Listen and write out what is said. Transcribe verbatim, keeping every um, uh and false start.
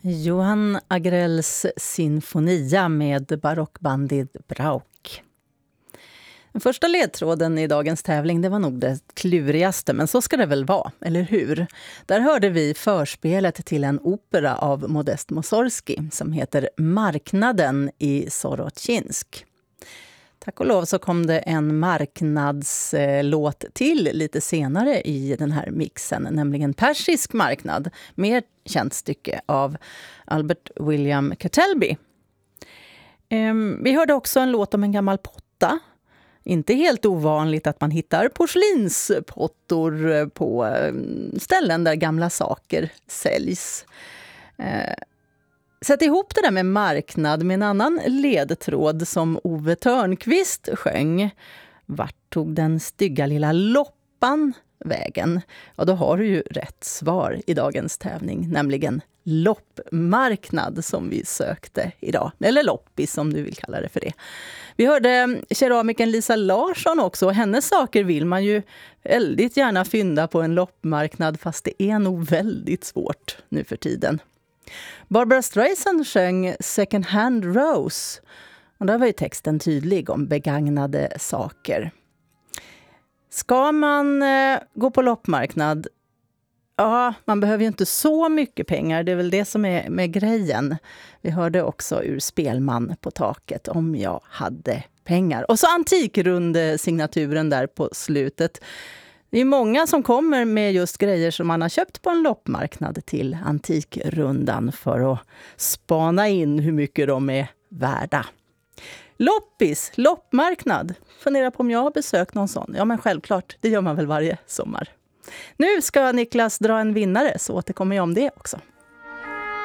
Johann Agrells Sinfonia med barockbandet Brauk. Den första ledtråden i dagens tävling, det var nog det klurigaste, men så ska det väl vara, eller hur? Där hörde vi förspelet till en opera av Modest Mussorgsky som heter Marknaden i Sorotjinsk. Tack och lov så kom det en marknadslåt till lite senare i den här mixen, nämligen Persisk marknad, mer känt stycke av Albert William Cartelby. Vi hörde också en låt om en gammal potta. Inte helt ovanligt att man hittar porslinspottor på ställen där gamla saker säljs. Sätt ihop det där med marknad med en annan ledtråd som Ove Törnqvist sjöng. Vart tog den stygga lilla loppan vägen? Ja, då har du ju rätt svar i dagens tävling, nämligen loppmarknad som vi sökte idag. Eller loppis som du vill kalla det för det. Vi hörde keramikern Lisa Larsson också, och hennes saker vill man ju väldigt gärna fynda på en loppmarknad, fast det är nog väldigt svårt nu för tiden. Barbara Streisand sjöng Second Hand Rose, och där var ju texten tydlig om begagnade saker. Ska man eh, gå på loppmarknad? Ja, man behöver ju inte så mycket pengar, det är väl det som är med grejen. Vi hörde också ur Spelman på taket, om jag hade pengar. Och så antikrund-signaturen där på slutet. Det är många som kommer med just grejer som man har köpt på en loppmarknad till Antikrundan för att spana in hur mycket de är värda. Loppis, loppmarknad. Fundera på om jag har besökt någon sån. Ja, men självklart, det gör man väl varje sommar. Nu ska Niklas dra en vinnare, så återkommer jag om det också.